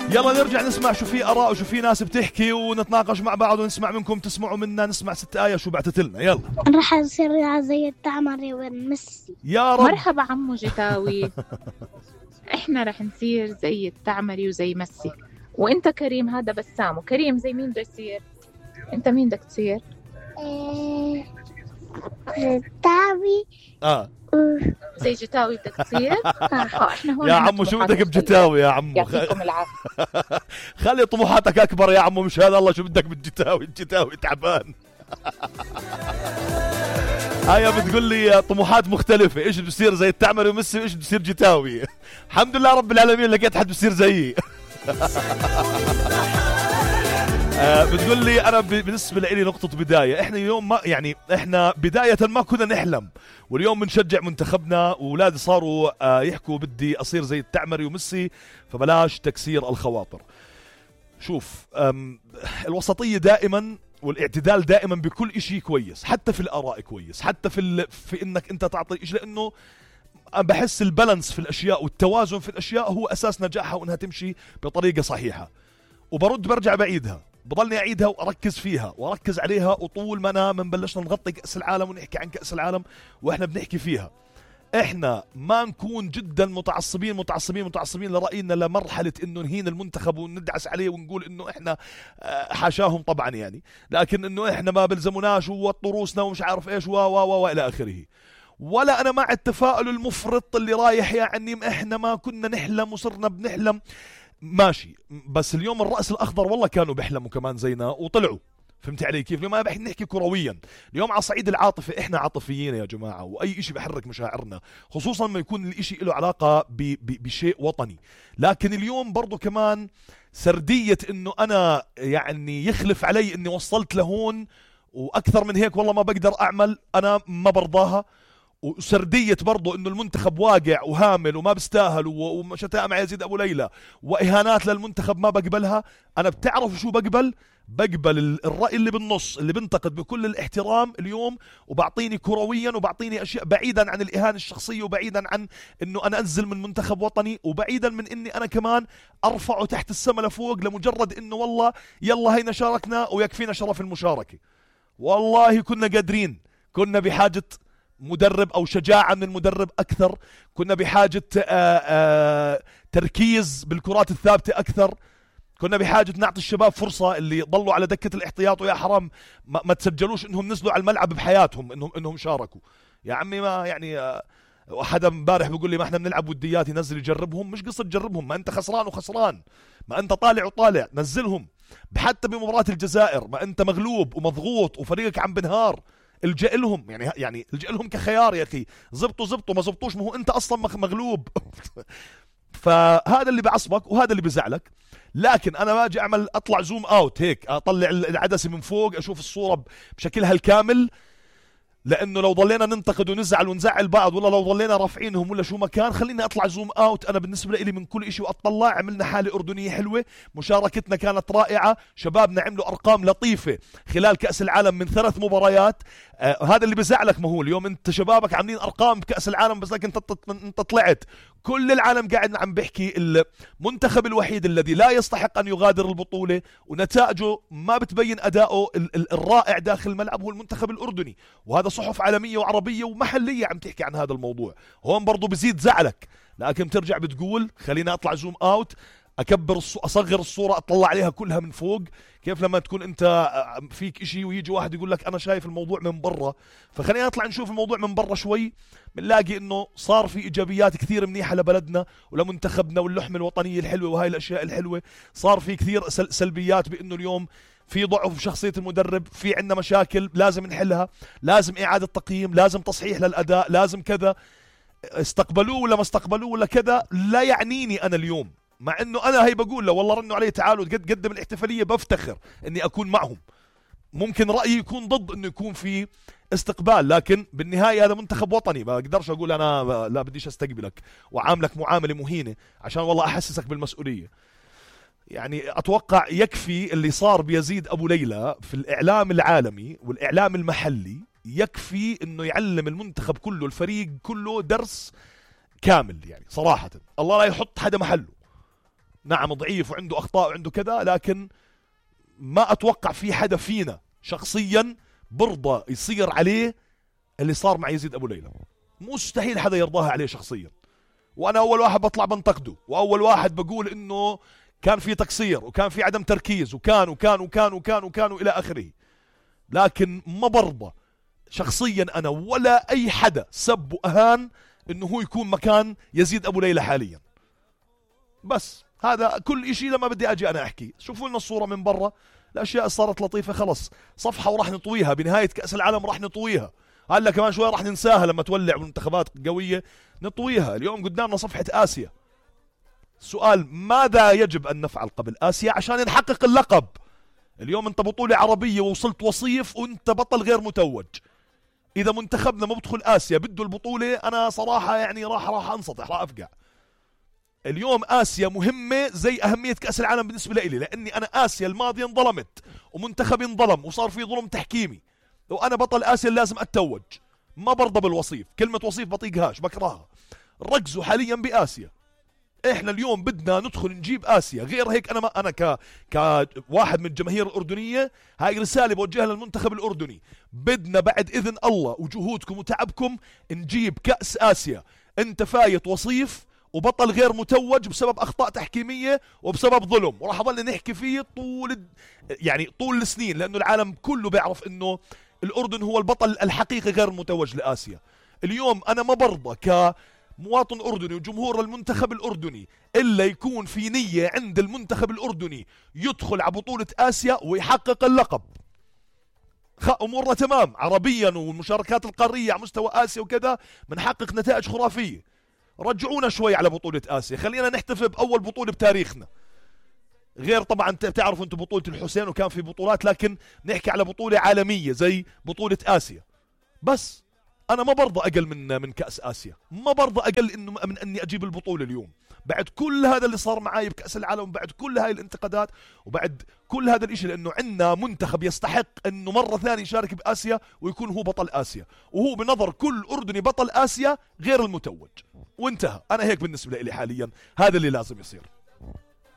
يلا نرجع نسمع شو في آراء وشو في ناس بتحكي ونتناقش مع بعض ونسمع منكم، تسمعوا منا، نسمع 6 آية شو بعتت لنا. يلا. راح أصير زي التعمري والميسي. يا رب. مرحبا عمو جتاوي. احنا رح نصير زي التعمري وزي ميسي. وانت كريم هذا بسام، وكريم زي مين بده يصير؟ انت مين بدك تصير؟ جتاوي. زي جتاوي بدك تصير؟ احنا هون يا عمو شو بدك بجتاوي يا عمو؟ يعطيكم العافية. خلي طموحاتك أكبر يا عمو، مش هذا الله شو بدك بالجتاوي، الجتاوي تعبان. هيا بتقول لي طموحات مختلفة، ايش بصير زي التعمري وميسي وايش بصير جتاوي. الحمد لله رب العالمين لقيت حد بصير زيي. بتقول لي انا بالنسبه لي نقطه بدايه، احنا اليوم ما يعني احنا بدايه ما كنا نحلم، واليوم بنشجع منتخبنا، واولادي صاروا يحكوا بدي اصير زي التعمري وميسي، فبلاش تكسير الخواطر. شوف الوسطيه دائما والاعتدال دائما بكل إشي كويس، حتى في الآراء كويس، حتى في انك انت تعطي إشي، لانه بحس البالانس في الاشياء والتوازن في الاشياء هو اساس نجاحها وانها تمشي بطريقه صحيحه. برجع بعيدها، بضلني اعيدها واركز فيها واركز عليها، وطول ما انا من بلشنا نغطي كأس العالم ونحكي عن كأس العالم واحنا بنحكي فيها، احنا ما نكون جدا متعصبين لرأينا لمرحلة انه نهين المنتخب وندعس عليه ونقول انه احنا حاشاهم طبعا يعني، لكن انه احنا ما بلزموناش وطروسنا ومش عارف ايش الى اخره. ولا انا مع التفاؤل المفرط اللي رايح يعني احنا ما كنا نحلم وصرنا بنحلم، ماشي، بس اليوم الرأس الأخضر والله كانوا بيحلموا كمان زينا وطلعوا. فهمت علي كيف؟ اليوم ما نحكي كرويا، اليوم على صعيد العاطفة احنا عاطفيين يا جماعة، واي اشي بحرك مشاعرنا، خصوصا ما يكون الاشي له علاقة بشيء وطني. لكن اليوم برضو كمان سردية انه انا يعني يخلف علي اني وصلت لهون واكثر من هيك والله ما بقدر اعمل، انا ما برضاها. وسردية برضو انه المنتخب واقع وهامل وما بيستاهل وشتائم مع يزيد ابو ليلى واهانات للمنتخب ما بقبلها. انا بتعرف شو بقبل الرأي اللي بالنص اللي بنتقد بكل الاحترام اليوم، وبعطيني كرويا وبعطيني اشياء بعيدا عن الاهانة الشخصية وبعيدا عن انه انا انزل من منتخب وطني، وبعيدا من اني انا كمان ارفعه تحت السما لفوق لمجرد انه والله يلا هينا شاركنا ويكفينا شرف المشاركة. والله كنا قادرين، كنا بحاجة مدرب أو شجاعة من المدرب أكثر، كنا بحاجة تركيز بالكرات الثابتة أكثر، كنا بحاجة نعطي الشباب فرصة اللي ضلوا على دكة الاحتياط، ويا حرام ما تسجلوش إنهم نزلوا على الملعب بحياتهم إنهم شاركوا يا عمي. ما يعني حدا امبارح بيقول لي ما احنا بنلعب وديات ينزل يجربهم، مش قصة تجربهم، ما انت خسران وخسران، ما انت طالع وطالع، نزلهم. حتى بمباراة الجزائر ما انت مغلوب ومضغوط وفريقك عم بنهار، الجأ لهم يعني الجأ لهم كخيار يا اخي، زبطوا ما زبطوش ما هو انت اصلا مغلوب. فهذا اللي بعصبك وهذا اللي بزعلك. لكن انا باجي اطلع زوم اوت هيك، اطلع العدسه من فوق اشوف الصوره بشكلها الكامل، لانه لو ضلينا ننتقد ونزعل ونزعل بعض، ولا لو ضلينا رافعينهم ولا شو مكان، خليني اطلع زوم اوت انا بالنسبه لي من كل شيء واطلع. عملنا حاله اردنيه حلوه، مشاركتنا كانت رائعه، شبابنا عملوا ارقام لطيفه خلال كاس العالم من 3 مباريات. هذا اللي بزعلك، ما هو اليوم انت شبابك عاملين ارقام بكاس العالم بس لكن انت طلعت. كل العالم قاعد عم بيحكي المنتخب الوحيد الذي لا يستحق ان يغادر البطوله ونتائجه ما بتبين اداؤه الرائع داخل الملعب هو المنتخب الاردني، وهذا صحف عالميه وعربيه ومحليه عم تحكي عن هذا الموضوع. هون برضو بزيد زعلك، لكن بترجع بتقول خلينا اطلع زوم اوت، اكبر اصغر الصوره، اطلع عليها كلها من فوق. كيف لما تكون انت فيك اشي ويجي واحد يقول لك انا شايف الموضوع من برا، فخلينا نطلع نشوف الموضوع من برا شوي، بنلاقي انه صار في ايجابيات كثير منيحه لبلدنا ولمنتخبنا واللحمه الوطنيه الحلوه وهاي الاشياء الحلوه. صار في كثير سلبيات بانه اليوم في ضعف بشخصيه المدرب، في عندنا مشاكل لازم نحلها، لازم اعاده تقييم، لازم تصحيح للاداء، لازم كذا. استقبلوه ولا ما استقبلوه ولا كذا لا يعنيني انا اليوم، مع انه انا هي بقول له والله رنوا علي تعالوا قدم الاحتفاليه، بفتخر اني اكون معهم. ممكن رايي يكون ضد انه يكون في استقبال، لكن بالنهايه هذا منتخب وطني، ما اقدرش اقول انا لا بديش استقبلك وعاملك معامله مهينه عشان والله احسسك بالمسؤوليه. يعني اتوقع يكفي اللي صار بيزيد ابو ليلى في الاعلام العالمي والاعلام المحلي، يكفي انه يعلم المنتخب كله الفريق كله درس كامل. يعني صراحه الله لا يحط حدا محله، نعم ضعيف وعنده أخطاء وعنده كذا، لكن ما أتوقع في حدا فينا شخصيا برضى يصير عليه اللي صار مع يزيد أبو ليلى. مستحيل حدا يرضاها عليه شخصيا، وأنا أول واحد بطلع بنتقده، وأول واحد بقول إنه كان في تقصير وكان في عدم تركيز وكان وكان وكان وكان وكان إلى آخره. لكن ما برضى شخصيا أنا ولا أي حدا سب وأهان إنه هو يكون مكان يزيد أبو ليلى حاليا. بس هذا كل إشي. لما بدي أجي أنا أحكي شوفوا لنا الصورة من برا، الأشياء صارت لطيفة خلص، صفحة وراح نطويها، بنهاية كأس العالم راح نطويها، هلا كمان شوي راح ننساها لما تولع منتخبات قوية نطويها. اليوم قدامنا صفحة آسيا. السؤال ماذا يجب أن نفعل قبل آسيا عشان نحقق اللقب؟ اليوم أنت بطولة عربية ووصلت وصيف وأنت بطل غير متوج. إذا منتخبنا ما بدخل آسيا بده البطولة أنا صراحة يعني راح أنسطح، راح أفقع. اليوم آسيا مهمة زي أهمية كأس العالم بالنسبة لي، لأني أنا آسيا الماضية انظلمت ومنتخبي انظلم وصار في ظلم تحكيمي، وأنا بطل آسيا لازم أتوج. ما برضى بالوصيف، كلمة وصيف بطيقهاش بكرهها. ركزوا حاليا بآسيا. احنا اليوم بدنا ندخل نجيب آسيا. غير هيك أنا كواحد من الجماهير الأردنية هاي رسالة بوجهها للمنتخب الأردني، بدنا بعد إذن الله وجهودكم وتعبكم نجيب كأس آسيا. انت فايت وصيف وبطل غير متوج بسبب أخطاء تحكيمية وبسبب ظلم، وراح أظل نحكي فيه طول السنين، لأنه العالم كله بيعرف إنه الأردن هو البطل الحقيقي غير متوج لآسيا. اليوم أنا ما برضى كمواطن أردني وجمهور المنتخب الأردني إلا يكون في نية عند المنتخب الأردني يدخل على بطولة آسيا ويحقق اللقب. أمورنا تمام عربيا والمشاركات القارية على مستوى آسيا وكذا بنحقق نتائج خرافية. رجعونا شوي على بطولة آسيا، خلينا نحتفل بأول بطولة بتاريخنا. غير طبعا تعرفوا انتم بطولة الحسين وكان في بطولات، لكن نحكي على بطولة عالمية زي بطولة آسيا. بس أنا ما برضى أقل من كأس آسيا، ما برضى أقل إنه من أني أجيب البطولة اليوم بعد كل هذا اللي صار معاي بكأس العالم وبعد كل هاي الانتقادات وبعد كل هذا الإشي، لأنه عندنا منتخب يستحق إنه مرة ثانية يشارك بآسيا ويكون هو بطل آسيا، وهو بنظر كل أردني بطل آسيا غير المتوج، وانتهى. أنا هيك بالنسبة لي حاليا هذا اللي لازم يصير.